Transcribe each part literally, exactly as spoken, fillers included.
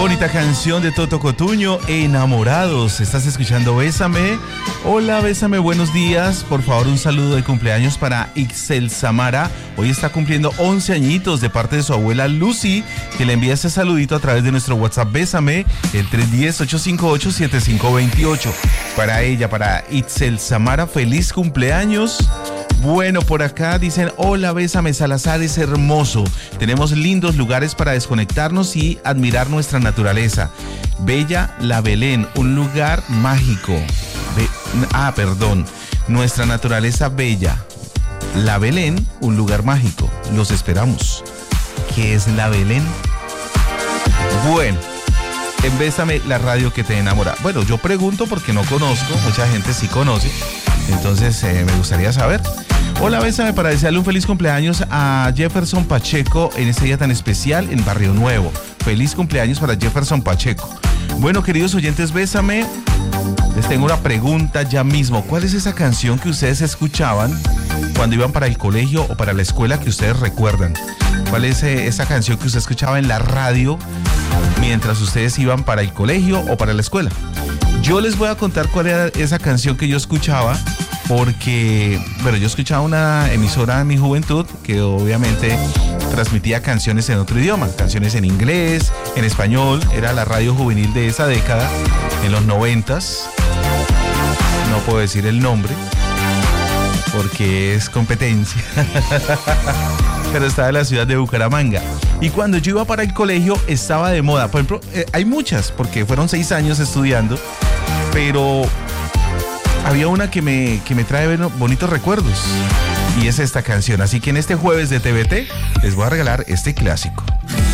bonita canción de Toto Cotuño, Enamorados. Estás escuchando Bésame. Hola, Bésame, buenos días. Por favor, un saludo de cumpleaños para Ixel Samara. Hoy está cumpliendo once añitos de parte de su abuela Lucy, que le envía ese saludito a través de nuestro WhatsApp Bésame, el tres uno cero, ocho cinco ocho, siete cinco dos ocho. Para ella, para Ixel Samara, feliz cumpleaños. Bueno, por acá dicen, hola, Bésame, Salazar es hermoso. Tenemos lindos lugares para desconectarnos y admirar nuestra naturaleza. Bella La Belén, un lugar mágico. Be- ah, perdón, nuestra naturaleza bella. La Belén, un lugar mágico. Los esperamos. ¿Qué es La Belén? Bueno, en Bésame, la radio que te enamora. Bueno, yo pregunto porque no conozco, mucha gente sí conoce. Entonces eh, me gustaría saber. Hola, Bésame, para desearle un feliz cumpleaños a Jefferson Pacheco en este día tan especial en Barrio Nuevo. Feliz cumpleaños para Jefferson Pacheco. Bueno, queridos oyentes, Bésame, les tengo una pregunta ya mismo. ¿Cuál es esa canción que ustedes escuchaban cuando iban para el colegio o para la escuela que ustedes recuerdan? ¿Cuál es eh, esa canción que usted escuchaba en la radio mientras ustedes iban para el colegio o para la escuela? Yo les voy a contar cuál era esa canción que yo escuchaba, porque, bueno, yo escuchaba una emisora en mi juventud que obviamente transmitía canciones en otro idioma, canciones en inglés, en español. Era la radio juvenil de esa década, en los noventas. No puedo decir el nombre porque es competencia, pero estaba en la ciudad de Bucaramanga. Y cuando yo iba para el colegio estaba de moda. Por ejemplo, eh, hay muchas, porque fueron seis años estudiando, pero había una que me, que me trae bonitos recuerdos, y es esta canción. Así que en este jueves de T V T les voy a regalar este clásico.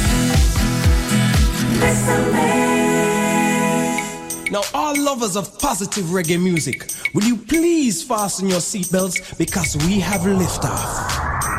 Now, all lovers of positive reggae music, will you please fasten your seatbelts because we have liftoff.